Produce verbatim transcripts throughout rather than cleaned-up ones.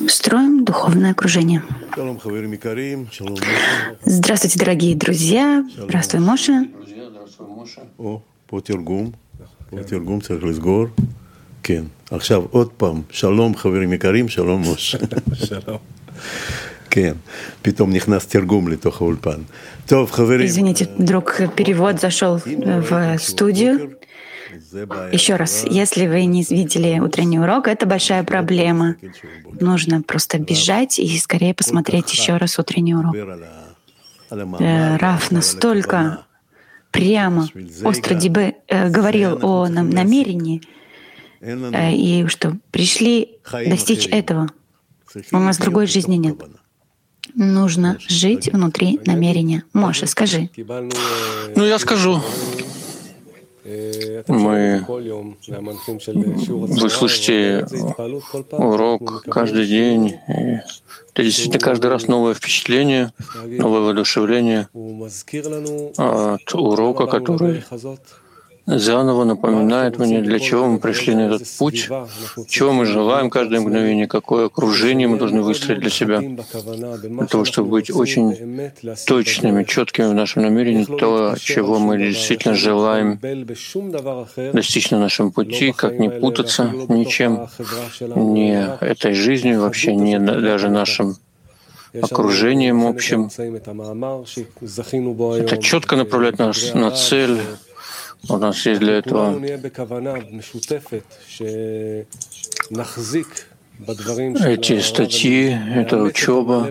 Строим духовное окружение. Здравствуйте, дорогие друзья. Здравствуй, Моше. О, по תרגום, פה תרגום צריך לסגור. כן. עכשיו עוד פעם, שלום חברים יקרים, שלום משה. שלום. כן, פתאום נכנס תרגום לתוך האולפן. טוב, חברים. Извините, вдруг перевод зашел в студию. Еще раз, если вы не видели утренний урок, это большая проблема. Нужно просто бежать и скорее посмотреть еще раз утренний урок. Раф настолько прямо, остро дебе, э, говорил о нам, намерении, э, и что пришли достичь этого. У нас другой жизни нет. Нужно жить внутри намерения. Моше, скажи. Ну, я скажу. Мы, вы слышите урок каждый день. И это действительно каждый раз новое впечатление, новое воодушевление от урока, который заново напоминает мне, для чего мы пришли на этот путь, чего мы желаем каждое мгновение, какое окружение мы должны выстроить для себя, для того, чтобы быть очень точными, четкими в нашем намерении, то, чего мы действительно желаем достичь на нашем пути, как не путаться ничем, ни этой жизнью, вообще не даже нашим окружением общим. Это четко направлять нас на цель. У нас есть для этого эти статьи, это учеба,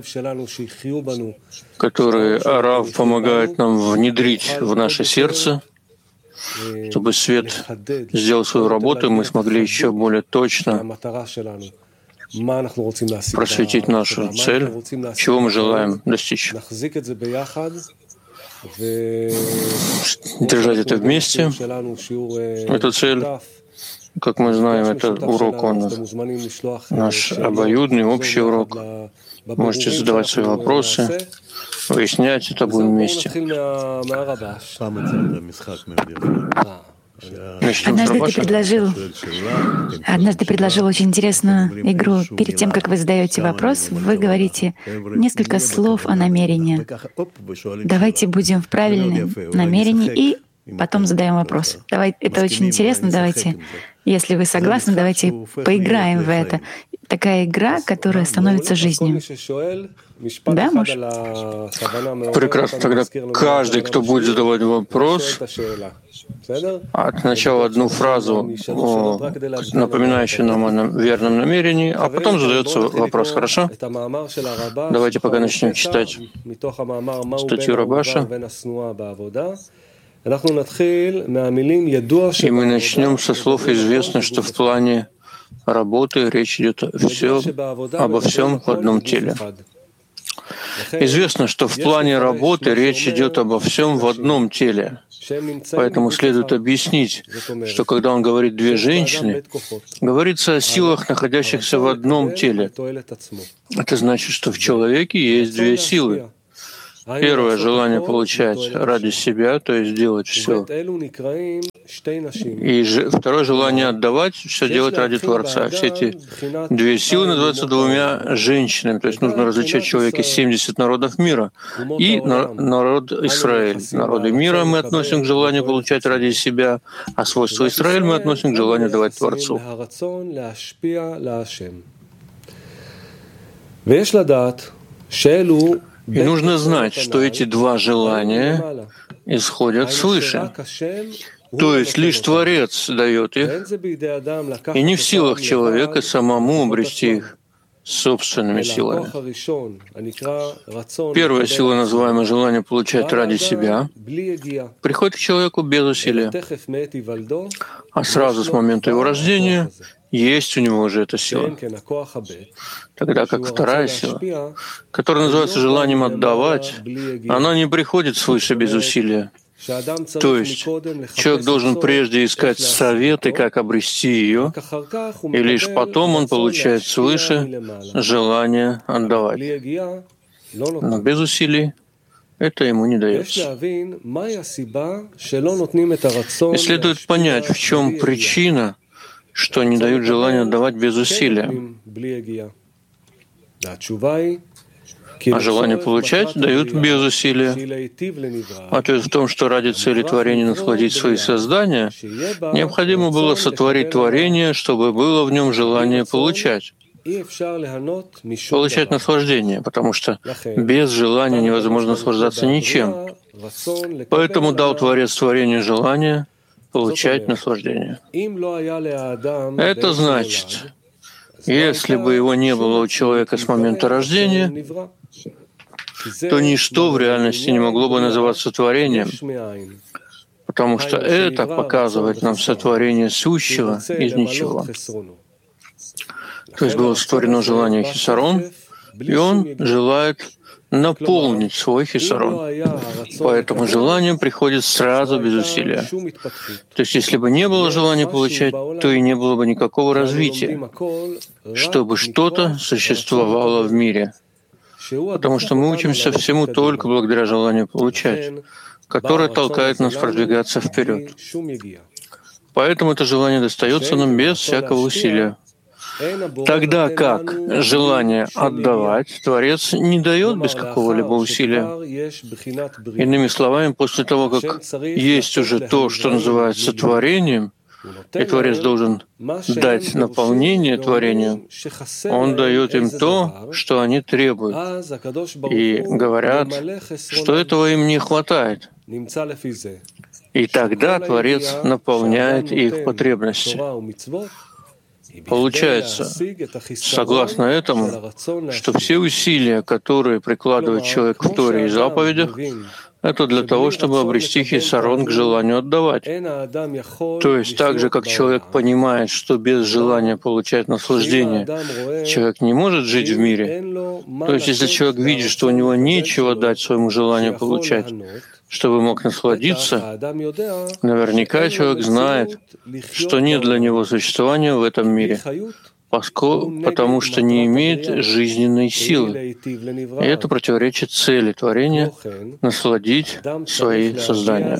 которые Рав помогает нам внедрить в наше сердце, чтобы свет сделал свою работу, и мы смогли еще более точно просветить нашу цель, чего мы желаем достичь. Держать это вместе, эту цель. Как мы знаем, это урок, он наш обоюдный, общий урок. Можете задавать свои вопросы, выяснять это будем вместе. Однажды ты предложил, однажды предложил очень интересную игру. Перед тем, как вы задаете вопрос, вы говорите несколько слов о намерении. Давайте будем в правильном намерении и потом задаем вопрос. Давай, это очень интересно. Давайте, если вы согласны, давайте поиграем в это. Такая игра, которая становится жизнью. Да, Мош? Прекрасно. Тогда каждый, кто будет задавать вопрос, от начала одну фразу, напоминающую нам о верном намерении, а потом задается вопрос. Хорошо? Давайте пока начнем читать статью Рабаша. И мы начнем со слов «известно, что в плане работы речь идет все, обо всем в одном теле». Известно, что в плане работы речь идет обо всем в одном теле. Поэтому следует объяснить, что когда он говорит «две женщины», говорится о силах, находящихся в одном теле. Это значит, что в человеке есть две силы. Первое — желание получать ради себя, то есть делать все. И второе — желание отдавать, все делать ради Творца. Все эти две силы называются двумя женщинами. То есть нужно различать в человеке семьдесят народов мира и народ Израиль. Народы мира мы относим к желанию получать ради себя, а свойство Израиль мы относим к желанию давать Творцу. И нужно знать, что эти два желания исходят свыше. То есть лишь Творец дает их, и не в силах человека самому обрести их собственными силами. Первая сила, называемая желание получать ради себя, приходит к человеку без усилия. А сразу с момента его рождения есть у него уже эта сила. Тогда как вторая сила, которая называется желанием отдавать, она не приходит свыше без усилия. То есть человек должен прежде искать советы, как обрести ее, и лишь потом он получает свыше желание отдавать. Но без усилий это ему не дается. И следует понять, в чем причина, что не дают желания отдавать без усилия. А желание получать дают без усилия. Ответ в том, что ради цели творения насладить свои создания, необходимо было сотворить творение, чтобы было в нем желание получать. Получать наслаждение, потому что без желания невозможно наслаждаться ничем. Поэтому дал Творец творению желание получать наслаждение. Это значит, если бы его не было у человека с момента рождения, то ничто в реальности не могло бы называться творением, потому что это показывает нам сотворение сущего из ничего. То есть было сотворено желание хисарон, и он желает наполнить свой хисарон. Поэтому желание приходит сразу без усилия. То есть если бы не было желания получать, то и не было бы никакого развития, чтобы что-то существовало в мире. Потому что мы учимся всему только благодаря желанию получать, которое толкает нас продвигаться вперед. Поэтому это желание достается нам без всякого усилия. Тогда как желание отдавать Творец не дает без какого-либо усилия. Иными словами, после того, как есть уже то, что называется творением, и Творец должен дать наполнение творению, Он дает им то, что они требуют, и говорят, что этого им не хватает. И тогда Творец наполняет их потребности. Получается, согласно этому, что все усилия, которые прикладывает человек в Торе и заповедях, это для того, чтобы обрести хисарон к желанию отдавать. То есть так же, как человек понимает, что без желания получать наслаждение человек не может жить в мире, то есть если человек видит, что у него нечего дать своему желанию получать, чтобы мог насладиться, наверняка человек знает, что нет для него существования в этом мире, поскольку, потому что не имеет жизненной силы. И это противоречит цели творения — насладить свои создания.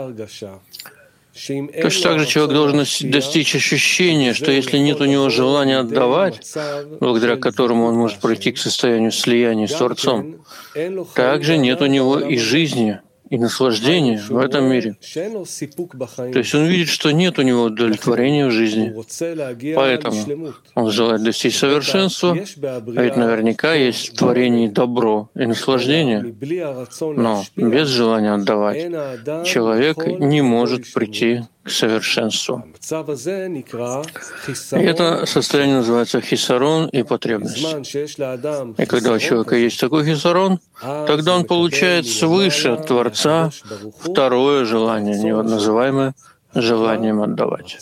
Точно так же человек должен достичь ощущения, что если нет у него желания отдавать, благодаря которому он может прийти к состоянию слияния с Творцом, также нет у него и жизни, и наслаждения в этом мире. То есть он видит, что нет у него удовлетворения в жизни. Поэтому он желает достичь совершенства, а ведь наверняка есть в творении добро и наслаждение. Но без желания отдавать человек не может прийти к совершенству. И это состояние называется хисарон и потребность. И когда у человека есть такой хисарон, тогда он получает свыше от Творца второе желание, называемое желанием отдавать.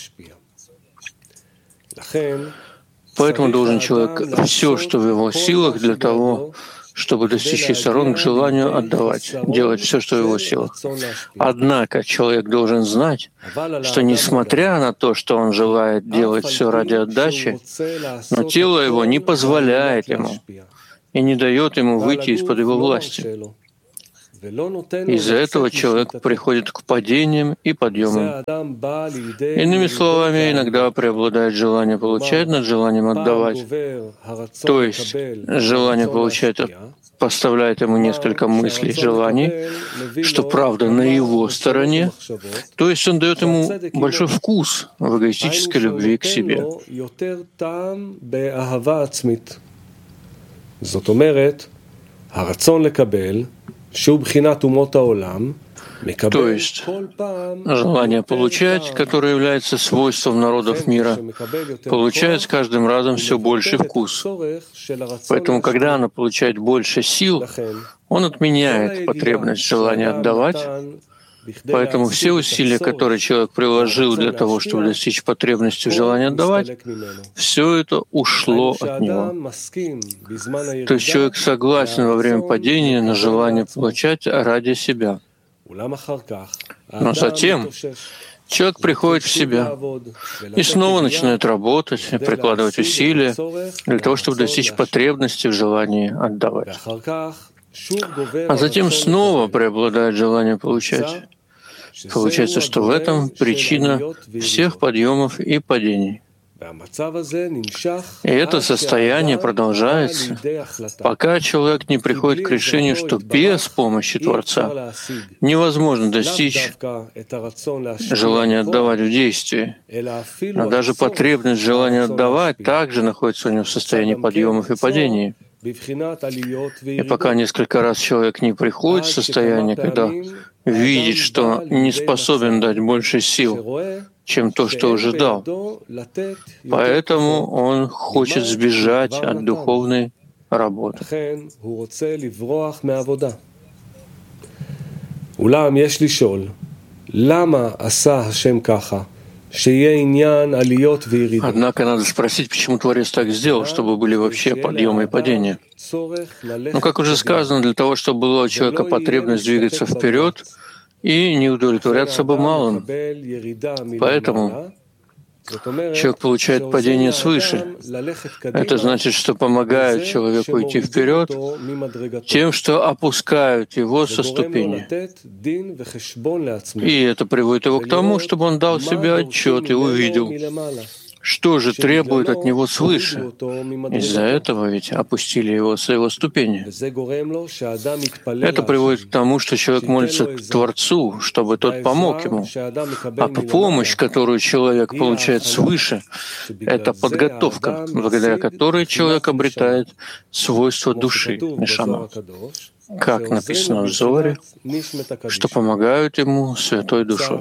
Поэтому должен человек все, что в его силах, для того, чтобы достичь хисарон, к желанию отдавать, делать все, что в его силах. Однако человек должен знать, что несмотря на то, что он желает делать все ради отдачи, но тело его не позволяет ему и не дает ему выйти из-под его власти. Из-за этого человек приходит к падениям и подъемам. Иными словами, иногда преобладает желание получать над желанием отдавать. То есть желание получать поставляет ему несколько мыслей, желаний, что правда на его стороне. То есть он дает ему большой вкус в эгоистической любви к себе. То есть желание получать, которое является свойством народов мира, получает с каждым разом все больший вкус. Поэтому, когда оно получает больше сил, он отменяет потребность желания отдавать. Поэтому все усилия, которые человек приложил для того, чтобы достичь потребности в желании отдавать, все это ушло от него. То есть человек согласен во время падения на желание получать ради себя. Но затем человек приходит в себя и снова начинает работать, прикладывать усилия для того, чтобы достичь потребности в желании отдавать. А затем снова преобладает желание получать. Получается, что в этом причина всех подъемов и падений. И это состояние продолжается, пока человек не приходит к решению, что без помощи Творца невозможно достичь желания отдавать в действии. Но даже потребность желания отдавать также находится у него в состоянии подъемов и падений. И пока несколько раз человек не приходит в состояние, когда видит, что не способен дать больше сил, чем то, что уже дал, поэтому он хочет сбежать от духовной работы. Однако надо спросить, почему Творец так сделал, чтобы были вообще подъемы и падения. Но, как уже сказано, для того, чтобы была у человека потребность двигаться вперед и не удовлетворяться бы малым. Поэтому человек получает падение свыше. Это значит, что помогают человеку идти вперед тем, что опускают его со ступени. И это приводит его к тому, чтобы он дал себе отчет и увидел, что же требует от него свыше. Из-за этого ведь опустили его с его ступени. Это приводит к тому, что человек молится к Творцу, чтобы тот помог ему. А помощь, которую человек получает свыше, это подготовка, благодаря которой человек обретает свойства души, нешама. Как написано в Зоре, что помогают ему святой душой.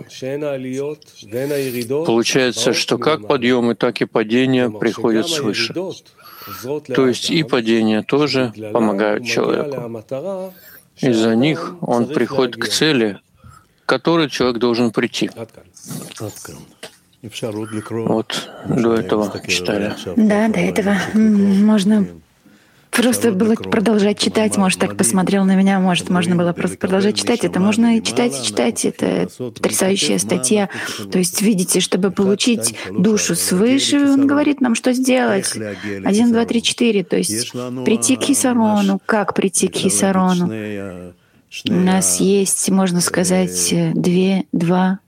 Получается, что как подъемы, так и падения приходят свыше. То есть и падения тоже помогают человеку. Из-за них он приходит к цели, к которой человек должен прийти. Вот до этого читали. Да, до этого можно просто было продолжать читать, может, так посмотрел на меня, может, можно было просто продолжать читать. Это можно и читать, и читать. Это потрясающая статья. То есть, видите, чтобы получить душу свыше, он говорит нам, что сделать. Один, два, три, четыре. То есть прийти к Хисарону. Как прийти к Хисарону? У нас есть, можно сказать, две, два,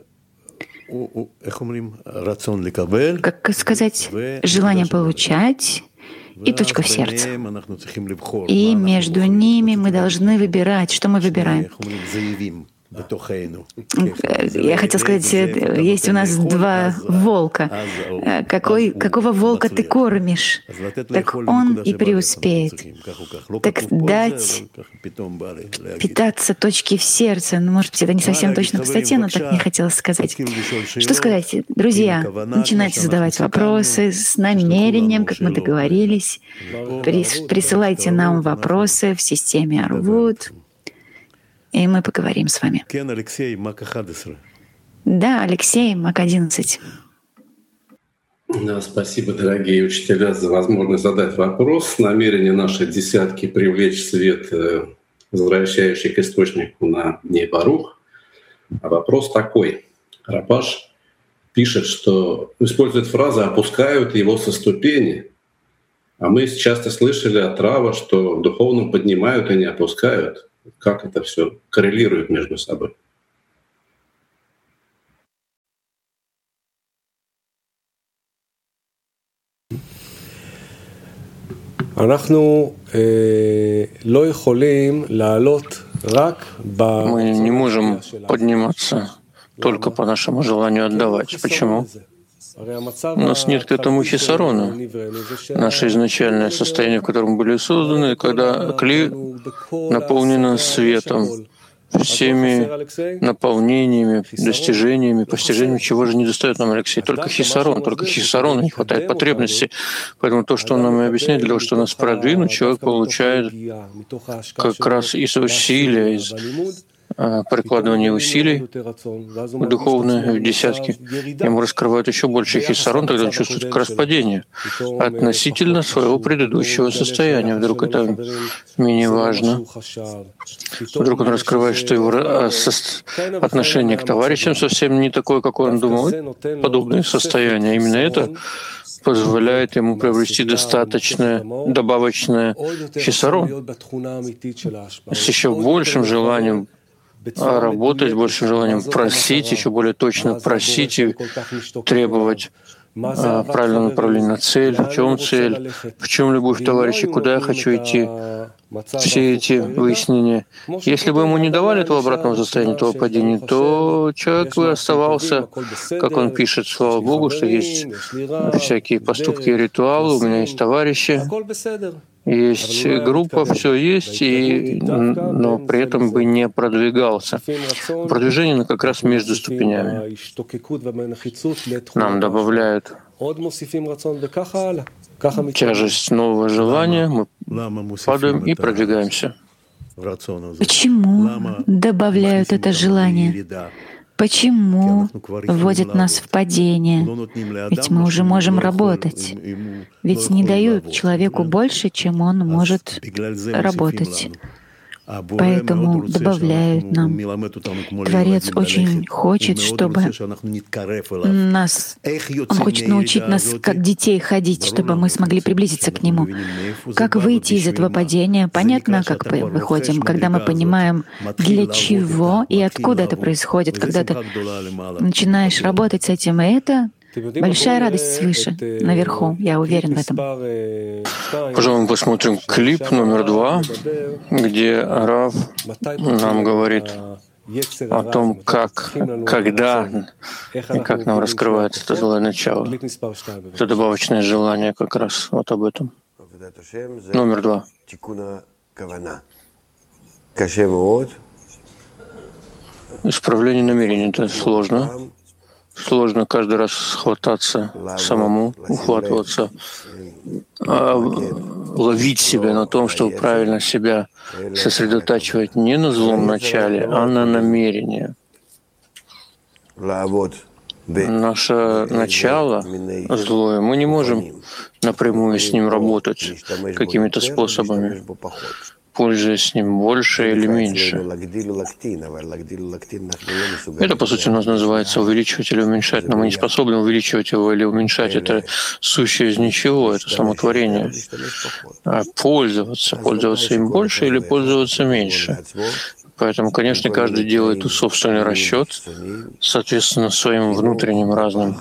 как сказать, желание получать и точка в сердце. И между ними мы должны выбирать. Что мы выбираем? Я хотел сказать, есть у нас два волка. Какой, какого волка ты кормишь, так он и преуспеет. Так дать питаться точки в сердце. Ну, может быть, это не совсем точно по статье, но так мне хотелось сказать. Что сказать? Друзья, начинайте задавать вопросы с намерением, как мы договорились. Присылайте нам вопросы в системе Арвуд. И мы поговорим с вами. Да, Алексей, Мак одиннадцать. Да, спасибо, дорогие учителя, за возможность задать вопрос. Намерение нашей десятки — привлечь свет, возвращающий к источнику на дне Барух. А вопрос такой. Рапаш пишет, что использует фразу «опускают его со ступени». А мы часто слышали от Рава, что в духовном поднимают и не опускают. Как это все коррелирует между собой? Мы не можем подниматься только по нашему желанию отдавать. Почему? У нас нет к этому хисарона. Наше изначальное состояние, в котором мы были созданы, когда кли наполнено светом, всеми наполнениями, достижениями, постижениями, чего же не достает нам Алексей? Только хисарон, только хисарона не хватает потребности. Поэтому то, что он нам и объясняет, для того, чтобы нас продвинуть, человек получает как раз из усилия, из прикладывание усилий духовные в десятки, ему раскрывают еще больше хисарон, тогда он чувствует как раз падение относительно своего предыдущего состояния. Вдруг это менее важно. Вдруг он раскрывает, что его отношение к товарищам совсем не такое, какое он думал. Подобное состояние. Именно это позволяет ему приобрести достаточное добавочное хисарон с еще большим желанием работать, большим желанием просить, еще более точно просить и требовать правильном направлении на цель, в чем цель, в чем любовь товарищей, куда я хочу идти. Все эти выяснения. Если бы ему не давали этого обратного состояния, этого падения, то человек бы оставался, как он пишет, слава Богу, что есть всякие поступки и ритуалы, у меня есть товарищи, есть группа, все есть, и, но при этом бы не продвигался. Продвижение как раз между ступенями. Нам добавляют тяжесть нового желания, мы падаем и продвигаемся. Почему добавляют это желание? Почему вводят нас в падение? Ведь мы уже можем работать. Ведь не дают человеку больше, чем он может работать. Поэтому добавляют нам. Творец очень хочет, чтобы нас, Он хочет научить нас, как детей ходить, чтобы мы смогли приблизиться к Нему. Как выйти из этого падения? Понятно, как мы выходим, когда мы понимаем, для чего и откуда это происходит, когда ты начинаешь работать с этим, и это большая радость свыше, наверху, я уверен в этом. Пожалуй, мы посмотрим клип номер два, где Рав нам говорит о том, как, когда и как нам раскрывается это злое начало. Это добавочное желание как раз вот об этом. Номер два. Исправление намерений — это сложно. Сложно каждый раз хвататься самому, ухватываться, а ловить себя на том, чтобы правильно себя сосредотачивать не на злом начале, а на намерении. Наше начало злое, мы не можем напрямую с ним работать какими-то способами, пользуясь с ним больше или меньше. Это, по сути, у нас называется увеличивать или уменьшать, но мы не способны увеличивать его или уменьшать. Это сущее из ничего, это самотворение. А пользоваться, пользоваться им больше или пользоваться меньше. Поэтому, конечно, каждый делает собственный расчет, соответственно, своим внутренним разным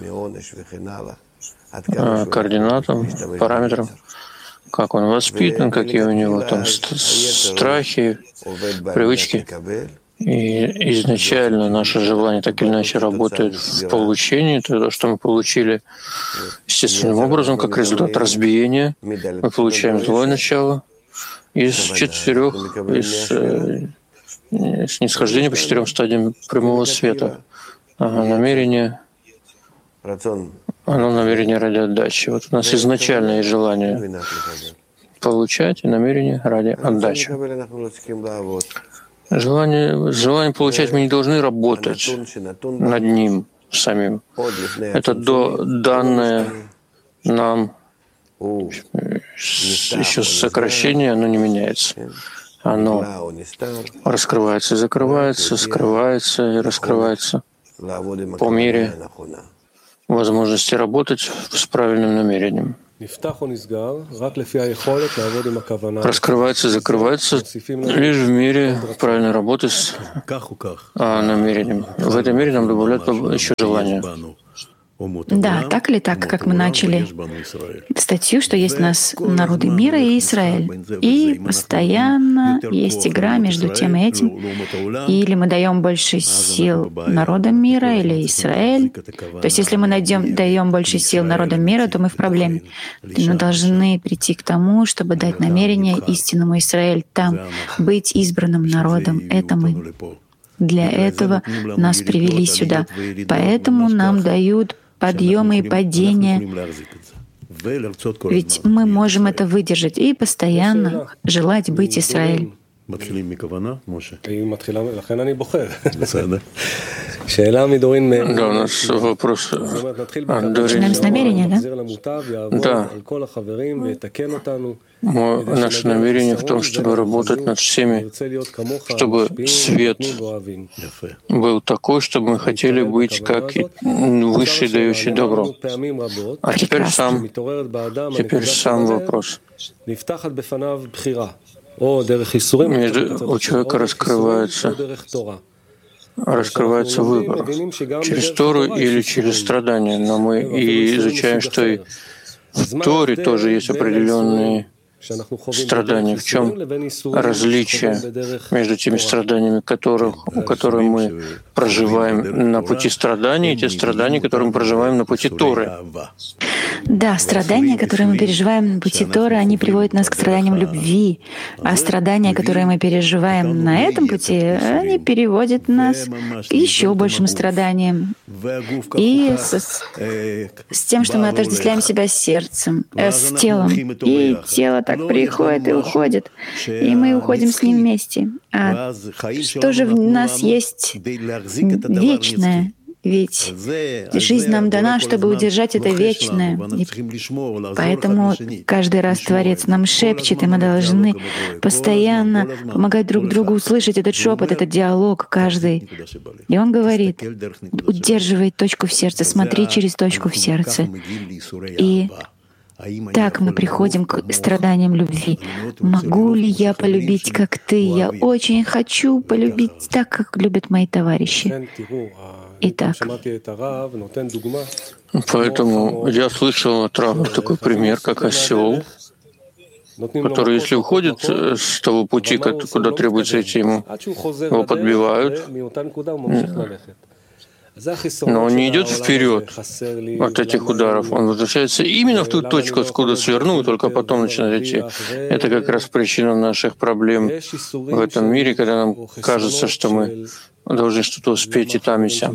координатам, параметрам, как он воспитан, какие у него там страхи, привычки. И изначально наше желание так или иначе работает в получении, то, что мы получили естественным образом, как результат разбиения. Мы получаем злое начало из четырех, из э, снисхождения по четырем стадиям прямого света. Ага, намерение, оно намерение ради отдачи. Вот у нас изначально есть желание получать и намерение ради отдачи. Желание, желание получать мы не должны работать над ним самим. Это до, данное нам еще сокращение, оно не меняется. Оно раскрывается и закрывается, скрывается и раскрывается по мере возможности работать с правильным намерением. Раскрывается и закрывается лишь в мере правильной работы с намерением. В этой мере нам добавляют еще желание. Да, так или так, как мы начали статью, что есть у нас народы мира и Израиль. И постоянно есть игра между тем и этим. Или мы даем больше сил народам мира, или Израиль. То есть если мы найдем, даем больше сил народам мира, то мы в проблеме. Мы должны прийти к тому, чтобы дать намерение истинному Израиль там, быть избранным народом. Это мы. Для этого нас привели сюда. Поэтому нам дают подъемы и падения. Ведь мы можем это выдержать и постоянно желать быть Израилем. Да, у нас вопрос от Дори. Начинаем с намерения, да? Да. Наше намерение в том, чтобы работать над всеми, чтобы свет был такой, чтобы мы хотели быть как высший, дающий добро. А теперь сам, теперь сам вопрос. У человека раскрывается раскрывается выбор через Тору или через страдания. Но мы и изучаем, что и в Торе тоже есть определенные страдания. В чем различие между теми страданиями, которых, которые мы проживаем на пути страданий, и те страдания, которые мы проживаем на пути Торы? Да, страдания, которые мы переживаем на пути Торы, они приводят нас к страданиям любви, а страдания, которые мы переживаем на этом пути, они переводят нас к еще большим страданиям. И с, с тем, что мы отождествляем себя с сердцем, э, с телом, и тело так приходит и уходит, и мы уходим с ним вместе. А что же в нас есть вечное? Ведь жизнь нам дана, чтобы удержать это вечное. И поэтому каждый раз Творец нам шепчет, и мы должны постоянно помогать друг другу услышать этот шепот, этот диалог каждый. И он говорит: удерживай точку в сердце, смотри через точку в сердце. И так мы приходим к страданиям любви. Могу ли я полюбить, как ты? Я очень хочу полюбить так, как любят мои товарищи. Итак. Поэтому я слышал от Рава такой пример, как осел, который, если уходит с того пути, куда требуется идти ему, его подбивают, но он не идет вперед от этих ударов, он возвращается именно в ту точку, откуда свернул, и только потом начинает идти. Это как раз причина наших проблем в этом мире, когда нам кажется, что мы должны что-то успеть и там, и сям.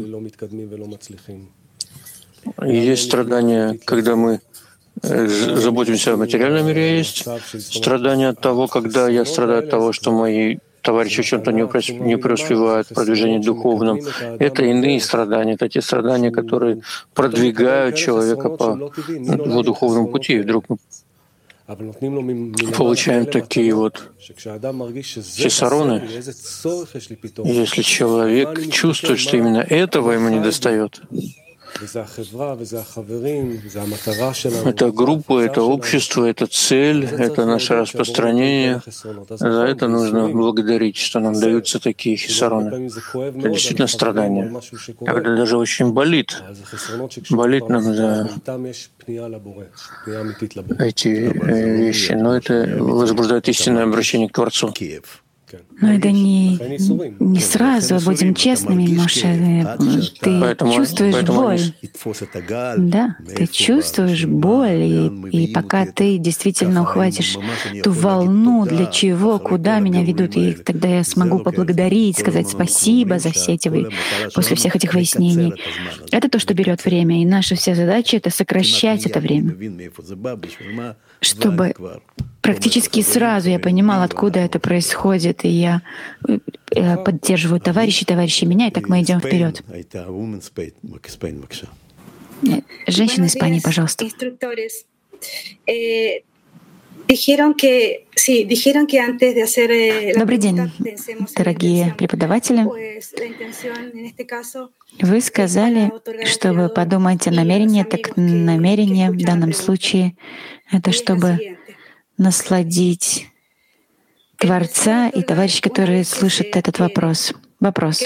И есть страдания, когда мы заботимся о материальном мире, а есть страдания от того, когда я страдаю от того, что мои товарищи в чем-то не преуспевают в продвижении духовном. Это иные страдания, это те страдания, которые продвигают человека по его духовному пути. И вдруг мы получаем такие вот хисароны, если человек чувствует, что именно этого ему недостает. Это группа, это общество, это цель, это наше распространение. За это нужно благодарить, что нам даются такие хисароны. Это действительно страдания. Когда даже очень болит, болит нам за эти вещи, но это возбуждает истинное обращение к Творцу. Но это не, не сразу, будем честными, Моше. Ты поэтому, чувствуешь поэтому боль. Да, ты чувствуешь боль, и, и пока ты действительно ухватишь ту волну, для чего, куда меня ведут, и тогда я смогу поблагодарить, сказать спасибо за все эти, после всех этих выяснений. Это то, что берет время, и наша вся задача — это сокращать это время, чтобы практически сразу я понимал, откуда это происходит, и я поддерживаю товарищей, товарищи меня, и так мы идем вперед. Женщина из Испании, пожалуйста. Добрый день, дорогие преподаватели. Вы сказали, чтобы подумать о намерении, так намерение в данном случае — это чтобы насладить Творца и товарищи, которые слышат этот вопрос. Вопрос.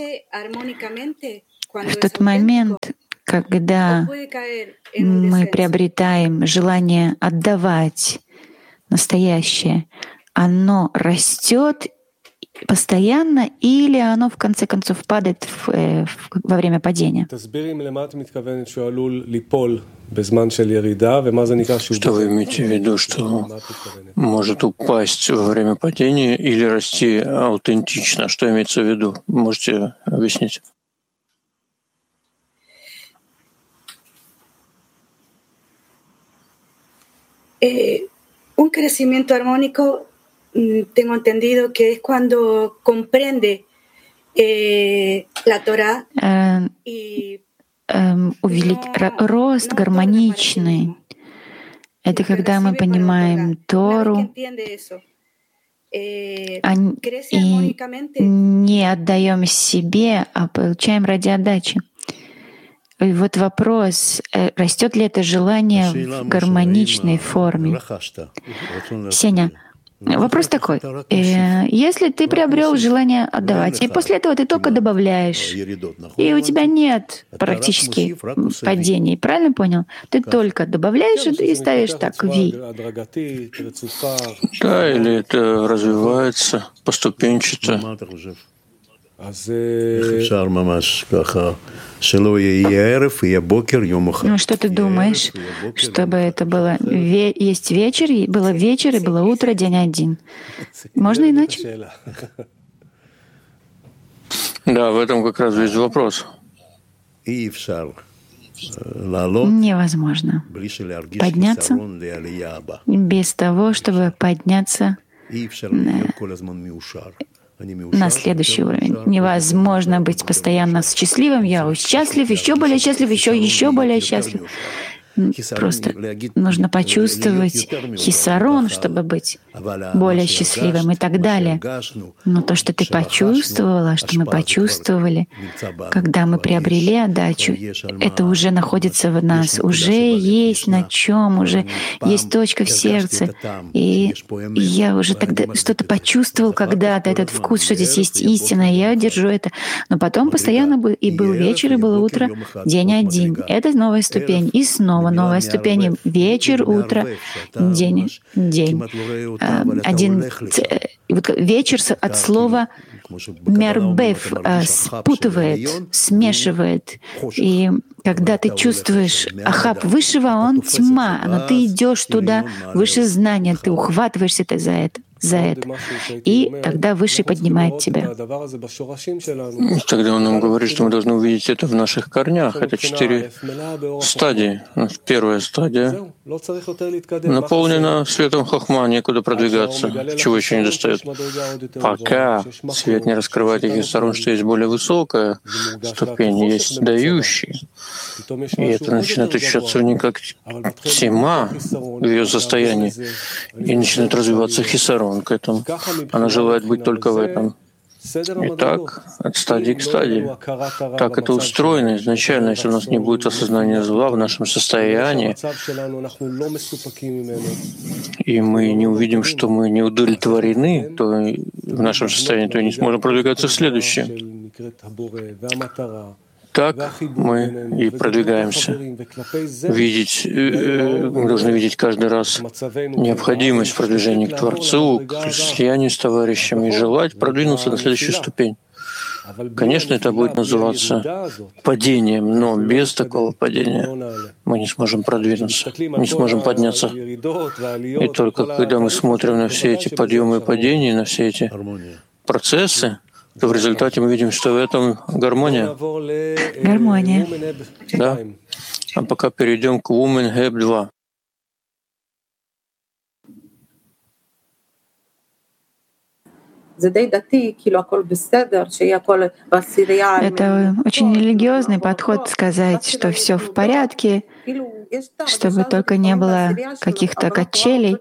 В тот момент, когда мы приобретаем желание отдавать настоящее, оно растет постоянно или оно в конце концов падает в, э, в, во время падения? Что вы имеете в виду, что может упасть во время падения или расти аутентично? Что имеется в виду? Можете объяснить? Un crecimiento armónico, tengo entendido que es cuando comprende eh, la Torah y рост гармоничный. Это когда мы понимаем Тору и не отдаем себе, а получаем ради отдачи. И вот вопрос, растет ли это желание в гармоничной форме? Сеня, Вопрос такой. Если ты приобрел желание отдавать, и после этого ты только добавляешь, и у тебя нет практически падений, правильно понял? Ты только добавляешь и ставишь так ви. Да, или это развивается поступенчато. Ну что ты думаешь, чтобы это было ве- есть вечер, и было вечер, и было утро, день один? Можно иначе? Да, в этом как раз весь вопрос. Невозможно подняться без того, чтобы подняться на следующий уровень. Невозможно быть постоянно счастливым. Я счастлив, еще более счастлив, еще еще более счастлив. Просто нужно почувствовать хисарон, чтобы быть более счастливым и так далее. Но то, что ты почувствовала, что мы почувствовали, когда мы приобрели отдачу, это уже находится в нас, уже есть на чем, уже есть точка в сердце. И я уже тогда что-то почувствовал когда-то, этот вкус, что здесь есть истина, и я держу это. Но потом постоянно был, и был вечер, и было утро, день один. Это новая ступень. И снова новая ступень. Вечер, утро, день, день. Один вечер от слова мербев, спутывает, смешивает. И когда ты чувствуешь ахаб высшего, он тьма, но ты идешь туда, выше знания, ты ухватываешься за это. за это. И тогда Высший поднимает тебя. Тогда он нам говорит, что мы должны увидеть это в наших корнях. Это четыре стадии. Первая стадия наполнена светом хохма, некуда продвигаться, чего еще не достает. Пока свет не раскрывает таких сторон, что есть более высокая ступень, есть дающий. И это начинает ощущаться не как тьма в ее состоянии, и начинает развиваться хисарон к этому. Она желает быть только в этом. И так, от стадии к стадии. Так это устроено изначально. Если у нас не будет осознания зла в нашем состоянии, и мы не увидим, что мы не удовлетворены, то в нашем состоянии, то и не сможем продвигаться в следующее. Так мы и продвигаемся. Видеть, мы должны видеть каждый раз необходимость продвижения к Творцу, к слиянию с товарищами и желать продвинуться на следующую ступень. Конечно, это будет называться падением, но без такого падения мы не сможем продвинуться, не сможем подняться. И только когда мы смотрим на все эти подъемы и падения, на все эти процессы, то в результате мы видим, что в этом гармония. Гармония. Да. А пока перейдем к Woman Heb два. Это очень религиозный подход сказать, что все в порядке, чтобы только не было каких-то качелей.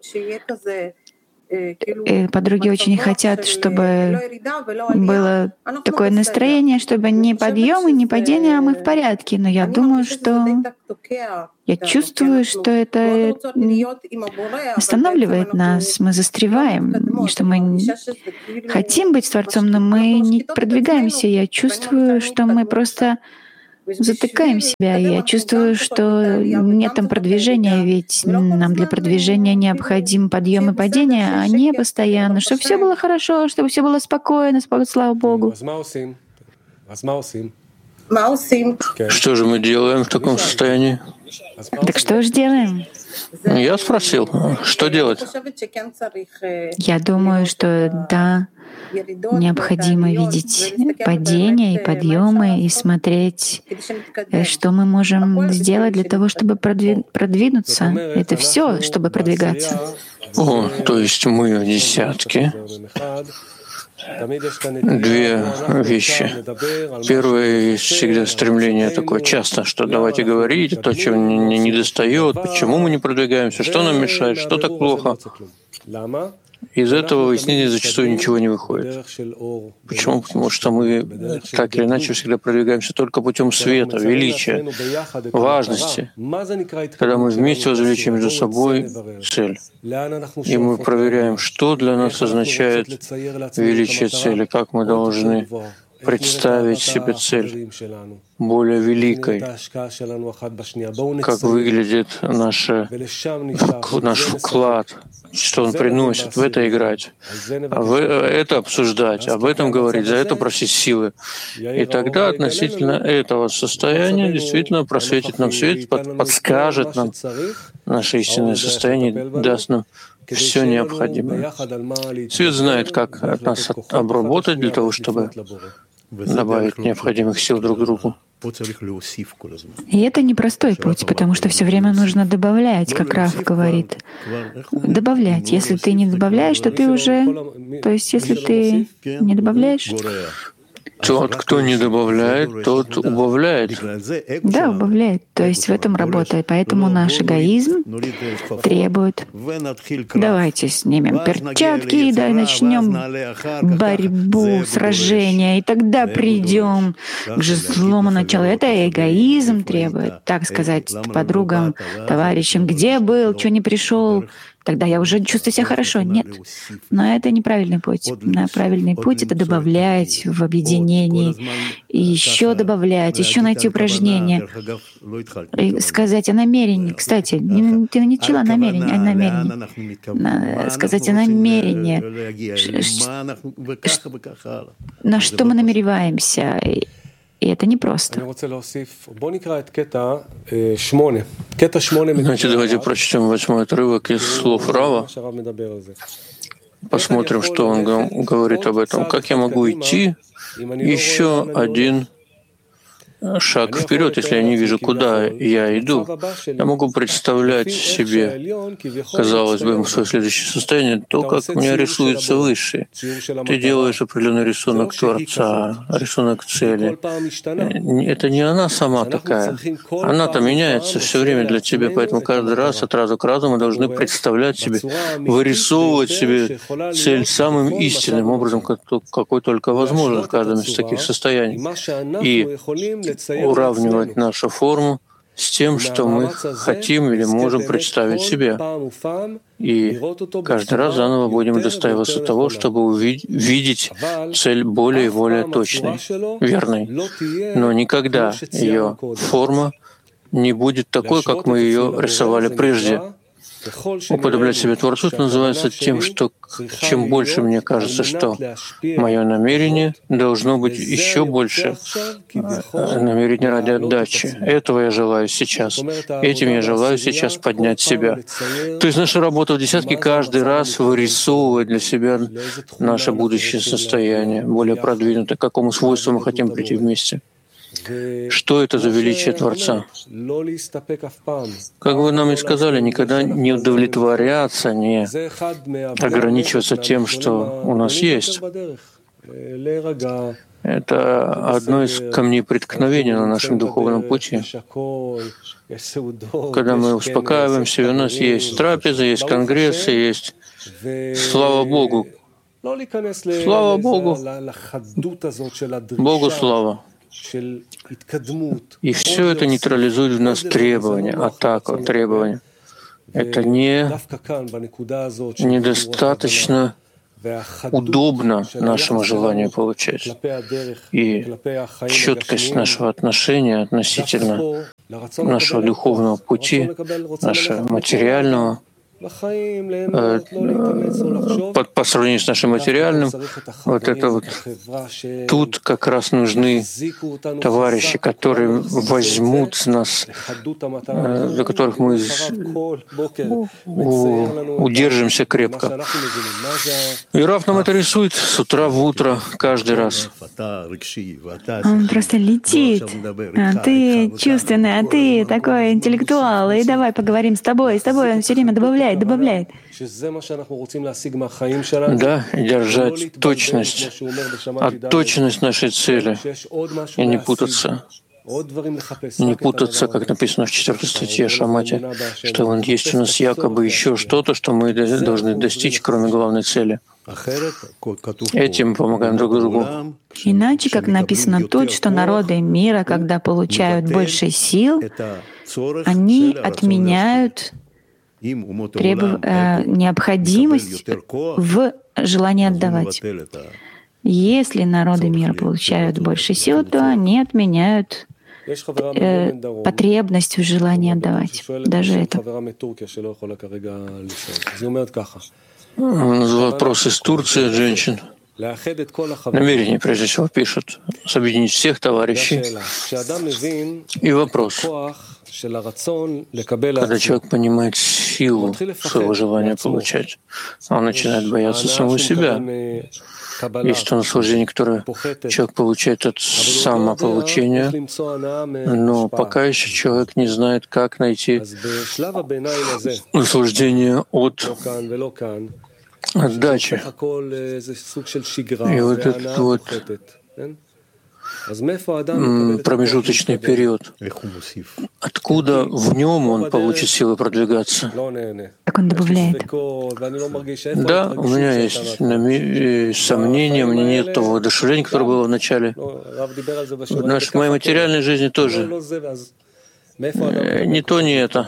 И подруги очень хотят, чтобы было такое настроение, чтобы не подъем и не падение, а мы в порядке. Но я думаю, что я чувствую, что это останавливает нас, мы застреваем, что мы хотим быть с Творцом, но мы не продвигаемся. Я чувствую, что мы просто затыкаем себя. Я чувствую, что нет там продвижения, ведь нам для продвижения необходим подъем и падение, а не постоянно, чтобы все было хорошо, чтобы все было спокойно, слава Богу. Что же мы делаем в таком состоянии? Так что же делаем? Я спросил, что делать? Я думаю, что да, необходимо видеть падения и подъемы и смотреть, что мы можем сделать для того, чтобы продвинуться. Это все, чтобы продвигаться. О, то есть мы в десятке. Две вещи. Первое, есть всегда стремление такое часто, что давайте говорить, то, чем не, не достает, почему мы не продвигаемся, что нам мешает, что так плохо. Из этого выяснения зачастую ничего не выходит. Почему? Потому что мы так или иначе всегда продвигаемся только путем света, величия, важности. Когда мы вместе возвеличим между собой цель, и мы проверяем, что для нас означает величие цели, как мы должны представить себе цель более великой, как выглядит наша, наш вклад, что он приносит, в это играть, а в это обсуждать, об этом говорить, за это просить силы. И тогда относительно этого состояния действительно просветит нам свет, подскажет нам наше истинное состояние, даст нам все необходимое. Свет знает, как от нас обработать для того, чтобы добавить необходимых сил друг другу. И это непростой путь, потому что все время нужно добавлять, как Рав говорит. Добавлять. Если ты не добавляешь, то ты уже... То есть, если ты не добавляешь... Тот, кто не добавляет, тот убавляет. Да, убавляет. То есть в этом работает. Поэтому наш эгоизм требует: давайте снимем перчатки, да, и начнем борьбу, сражение, и тогда придем к злому началу. Это эгоизм требует, так сказать, подругам, товарищам, где был, что не пришел. Тогда я уже чувствую себя хорошо. Нет. Но это неправильный путь. Правильный путь — это добавлять в объединении, и еще добавлять, еще найти упражнения, и сказать о намерении. Кстати, не, ты не начала намерение, а намерение. Сказать о намерении. На что мы намереваемся. И это непросто. Знаете, давайте прочтем восьмой отрывок из слов Рава. Посмотрим, что он говорит об этом. Как я могу идти еще один шаг вперед, если я не вижу, куда я иду? Я могу представлять себе, казалось бы, свое следующее состояние, то, как у меня рисуется выше. Ты делаешь определенный рисунок Творца, рисунок цели. Это не она сама такая. Она-то меняется все время для тебя, поэтому каждый раз от раза к разу мы должны представлять себе, вырисовывать себе цель самым истинным образом, какой только возможно в каждом из таких состояний. И уравнивать нашу форму с тем, что мы хотим или можем представить себе. И каждый раз заново будем достаиваться того, чтобы увидеть цель более и более точной, верной. Но никогда ее форма не будет такой, как мы ее рисовали прежде. Уподоблять себе Творцу называется тем, что чем больше мне кажется, что мое намерение должно быть еще больше намерение ради отдачи. Этого я желаю сейчас. Этим я желаю сейчас поднять себя. То есть наша работа в десятке каждый раз вырисовывает для себя наше будущее состояние, более продвинутое, к какому свойству мы хотим прийти вместе. Что это за величие Творца? Как вы нам и сказали, никогда не удовлетворяться, не ограничиваться тем, что у нас есть. Это одно из камней преткновения на нашем духовном пути. Когда мы успокаиваемся, и у нас есть трапезы, есть конгрессы, есть... Слава Богу! Слава Богу! Богу слава! И все это нейтрализует в нас требования, атаку, требования. Это не недостаточно удобно нашему желанию получать. И четкость нашего отношения относительно нашего духовного пути, нашего материального, по, по сравнению с нашим материальным, вот это вот тут как раз нужны товарищи, которые возьмут с нас, за которых мы удержимся крепко. И Рав нам это рисует с утра в утро каждый раз. Он просто летит. А ты чувственный, а ты такой интеллектуал. И давай поговорим с тобой. С тобой он все время добавляет. добавляет. Да, держать точность, а точность нашей цели, и не путаться. Не путаться, как написано в четвертой статье Шамати, что вон есть у нас якобы еще что-то, что мы должны достичь, кроме главной цели. Этим мы помогаем друг другу. Иначе, как написано тут, что народы мира, когда получают больше сил, они отменяют требов... э, необходимость в желании отдавать. Если народы мира получают больше сил, то они отменяют э, потребность в желании отдавать. Даже это. Вопрос из Турции от женщин. Намерение, прежде всего, пишут, объединить всех товарищей. И вопрос. Когда человек понимает силу своего желания получать, он начинает бояться самого себя. Есть то наслаждение, которое человек получает от самополучения, но пока еще человек не знает, как найти наслаждение от отдачи. И вот этот вот промежуточный период, откуда в нем он получит силы продвигаться? Как он добавляет? Да, у меня есть сомнения, у меня нет того воодушевления, которое было в начале. В нашей моей материальной жизни тоже. Не то, не это.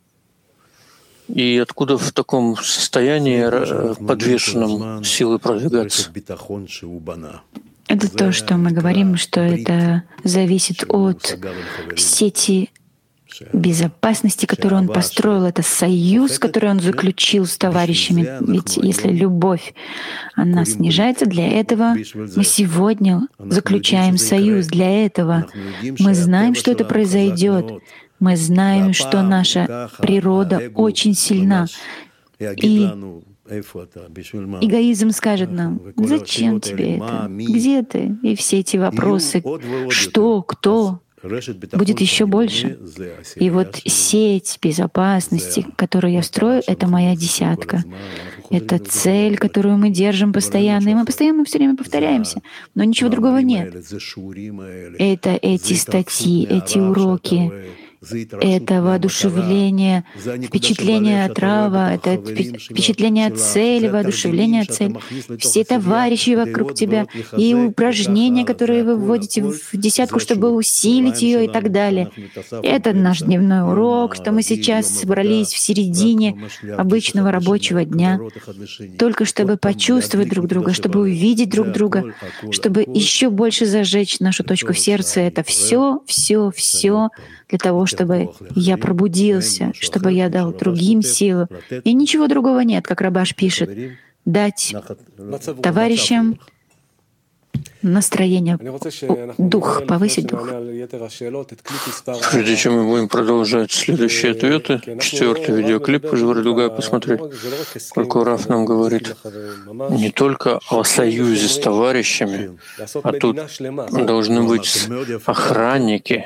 И откуда в таком состоянии подвешенном силы продвигаться? Это то, что мы говорим, что это зависит от сети безопасности, которую он построил, это союз, который он заключил с товарищами. Ведь если любовь, она снижается, для этого мы сегодня заключаем союз. Для этого мы знаем, что это произойдет. Мы знаем, что наша природа очень сильна. И эгоизм скажет нам: зачем тебе это? Где ты? И все эти вопросы, что, кто, будет еще больше. И вот сеть безопасности, которую я строю, это моя десятка. Это цель, которую мы держим постоянно. И мы постоянно все время повторяемся. Но ничего другого нет. Это эти статьи, эти уроки, это воодушевление, впечатление от Рава, это впечатление от цели, воодушевление от цели. Все товарищи вокруг тебя и упражнения, которые вы вводите в десятку, чтобы усилить ее и так далее. Это наш дневной урок, что мы сейчас собрались в середине обычного рабочего дня, только чтобы почувствовать друг друга, чтобы увидеть друг друга, чтобы еще больше зажечь нашу точку в сердце. Это все, все, все для того, чтобы я пробудился, чтобы я дал другим силу. И ничего другого нет, как Рабаш пишет, дать товарищам настроение, дух, повысить дух. Прежде чем мы будем продолжать следующие ответы, четвертый видеоклип, уже предлагаю посмотреть, сколько Раф нам говорит не только о союзе с товарищами, а тут должны быть охранники.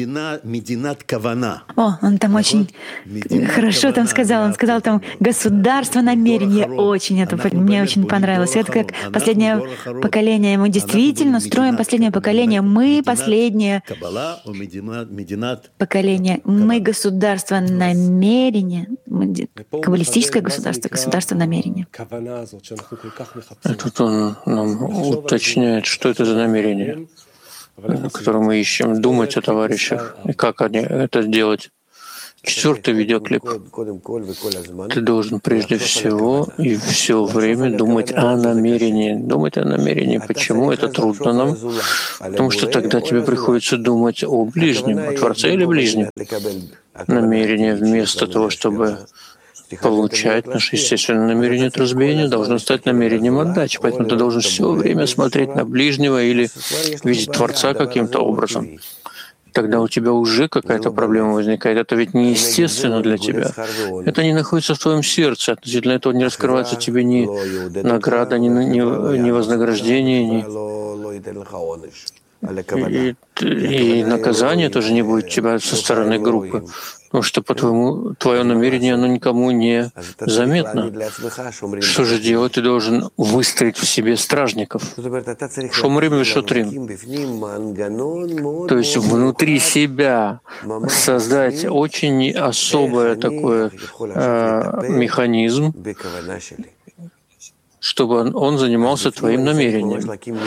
О, он там очень хорошо там сказал, он сказал там государство намерения, очень это, мне очень понравилось. Это как последнее поколение, мы действительно Действительно, строим последнее поколение. Мы последнее поколение. Мы государство намерения. Мы каббалистическое государство, государство намерения. И тут он нам уточняет, что это за намерение, которое мы ищем, думать о товарищах и как они это делать. Четвертый видеоклип. Ты должен прежде всего и все время думать о намерении. Думать о намерении. Почему это трудно нам? Потому что тогда тебе приходится думать о ближнем, о Творце или ближнем. Намерение вместо того, чтобы получать наше естественное намерение от разбиения, должно стать намерением отдачи. Поэтому ты должен все время смотреть на ближнего или видеть Творца каким-то образом. Тогда у тебя уже какая-то проблема возникает. Это ведь неестественно для тебя. Это не находится в твоем сердце. Относительно этого не раскрывается тебе ни награда, ни, ни, ни вознаграждение, ни... И, и наказание тоже не будет у тебя со стороны группы. Потому что по твоему, твое намерение, оно никому не заметно. Что же делать? Ты должен выстроить в себе стражников. Шомрим и шутрим. То есть внутри себя создать очень особый такой э, механизм, чтобы он, он занимался твоим намерением.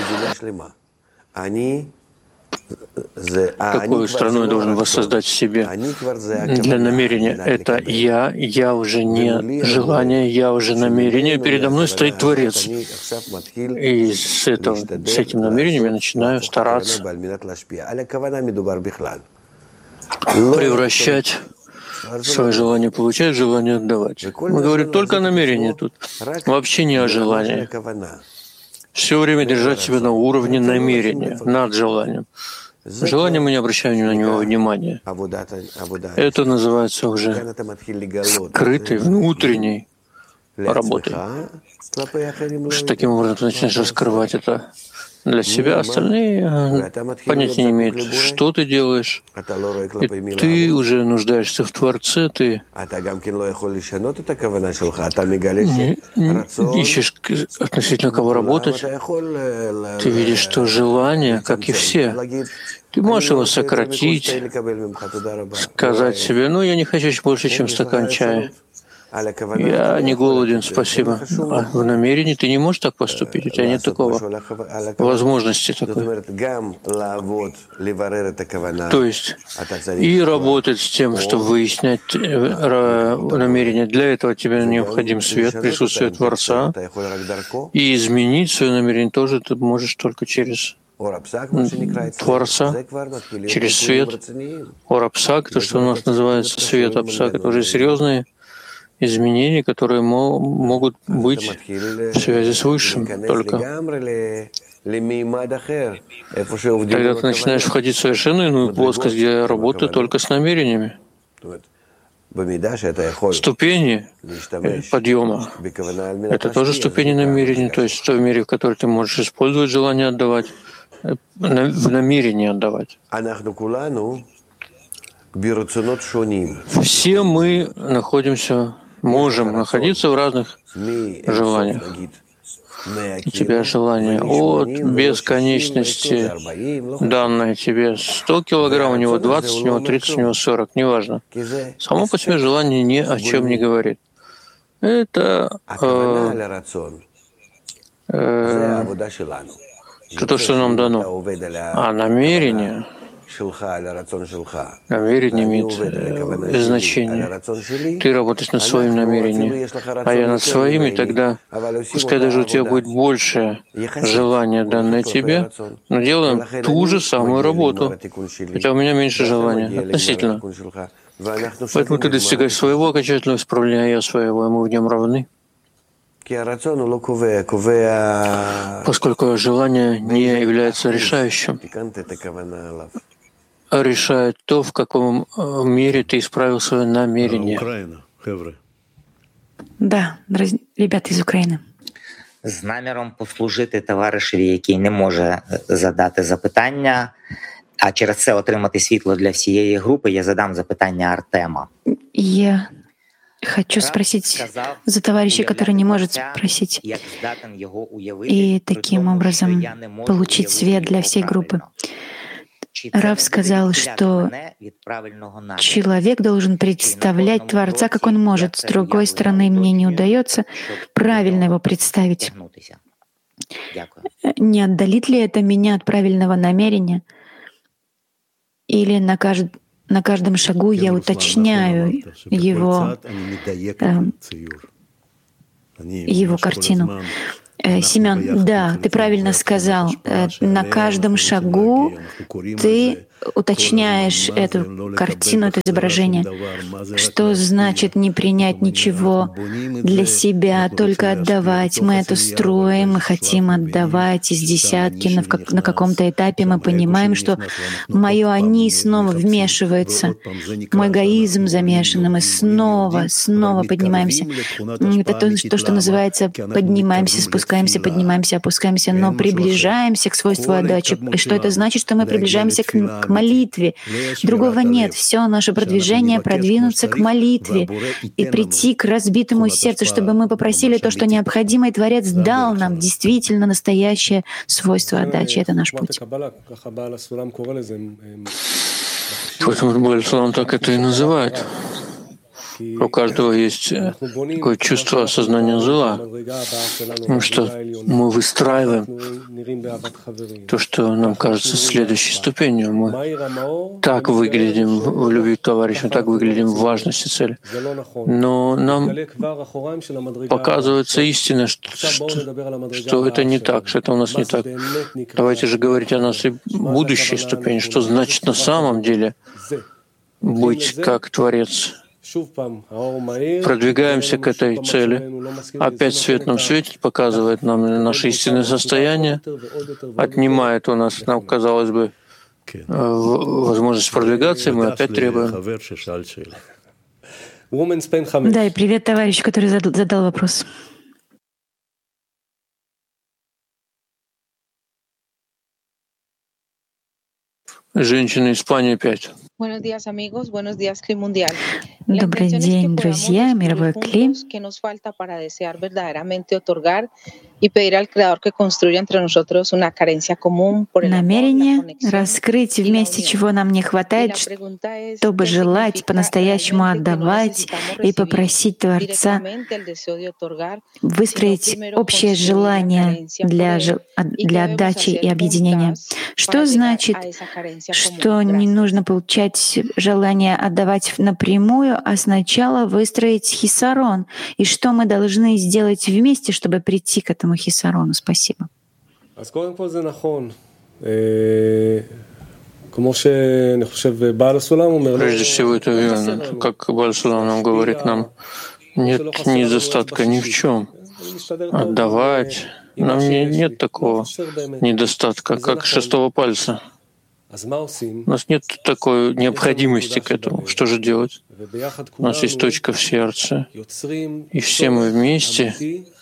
Какую страну я должен воссоздать в себе для намерения? Это я, я уже не желание, я уже намерение. Передо мной стоит Творец. И с, этого, с этим намерением я начинаю стараться превращать свое желание получать в желание отдавать. Мы говорим только о намерении тут, вообще не о желании. Все время держать себя на уровне намерения, над желанием. Желание мы не обращаем на него внимания. Это называется уже скрытой, внутренней работой. Что таким образом ты начинаешь раскрывать это для себя, остальные понятия не имеют, что ты делаешь. И ты уже нуждаешься в Творце, ты ищешь относительно кого работать. Ты видишь, что желание, как и все, ты можешь его сократить, сказать себе, ну, я не хочу больше, чем стакан чая. Я не голоден, спасибо. А в намерении ты не можешь так поступить, у тебя нет такого возможности такой. То есть и работать с тем, чтобы выяснять намерение. Для этого тебе необходим свет, присутствие Творца. И изменить свое намерение тоже ты можешь только через Творца, через свет. Орапсак, то, что у нас называется свет Апсак, это уже серьезные изменения, которые мо- могут быть в связи с Высшим только. Тогда ты начинаешь входить в совершенно иную плоскость, где я работаю только с намерениями. Ступени подъема — это тоже ступени намерений, то есть в той мере, в которой ты можешь использовать желание отдавать, в намерении отдавать. Все мы находимся, можем находиться в разных желаниях. У тебя желание от бесконечности, данное тебе сто килограмм, у него двадцать, у него тридцать, у него сорок, неважно. Само по себе желание ни о чем не говорит. Это, э, э, это то, что нам дано. А намерение... Намерение имеет э, значение. Ты работаешь над своим намерением, а я над своими, тогда пускай даже у тебя будет больше желания, данное тебе, но делаем ту же самую работу, хотя у меня меньше желания относительно. Поэтому ты достигаешь своего окончательного исправления, а я своего, и мы в нем равны. Поскольку желание не является решающим, решает то, в каком мере ты исправил свое намерение. Да, ребята из Украины. З наміром послужити товаришеві, який не може задати запитання, а через це отримати світло для всієї групи, я задам запитання Артема. Я хочу спросить за товарища, который не может спросить, и таким образом получить свет для всей группы. Рав сказал, что человек должен представлять Творца, как он может. С другой стороны, мне не удается правильно его представить. Не отдалит ли это меня от правильного намерения? Или на, кажд... на каждом шагу я уточняю его, э, его картину? Семен, да, ты правильно сказал. На каждом шагу ты уточняешь эту картину, это изображение. Что значит не принять ничего для себя, только отдавать? Мы это строим, мы хотим отдавать из десятки. На, на каком-то этапе мы понимаем, что мое «они» снова вмешивается, мой эгоизм замешан, и мы снова, снова поднимаемся. Это то, то, что называется «поднимаемся, спускаемся, поднимаемся, опускаемся», но приближаемся к свойству отдачи. И что это значит? Что мы приближаемся к, к молитве. Другого нет. Все наше продвижение продвинуться к молитве и прийти к разбитому сердцу, чтобы мы попросили то, что необходимо, и Творец дал нам действительно настоящее свойство отдачи. Это наш путь. Поэтому Бааль Сулам так это и называет. У каждого есть такое чувство осознания зла, потому что мы выстраиваем то, что нам кажется следующей ступенью. Мы так выглядим в любви к товарищам, так выглядим в важности цели. Но нам показывается истина, что, что, что это не так, что это у нас не так. Давайте же говорить о нашей будущей ступени, что значит на самом деле быть как Творец. Продвигаемся к этой цели. Опять свет нам светит, показывает нам наше истинное состояние, отнимает у нас, нам, казалось бы, возможность продвигаться, и мы опять требуем. Да, и привет товарищу, который задал вопрос. Женщина, Испания, пять. Добрый день, друзья, мировой клим. Намерение раскрыть вместе, чего нам не хватает, чтобы желать по-настоящему отдавать и попросить Творца выстроить общее желание для, для отдачи и объединения. Что значит, что не нужно получать желание отдавать напрямую, а сначала выстроить хисарон? И что мы должны сделать вместе, чтобы прийти к этому хисарону? Спасибо. Прежде всего, это верно. Как Бааль Сулам нам говорит, нам нет недостатка ни в чем. Отдавать. Нам не, нет такого недостатка, как шестого пальца. У нас нет такой необходимости к этому. Что же делать? У нас есть точка в сердце, и все мы вместе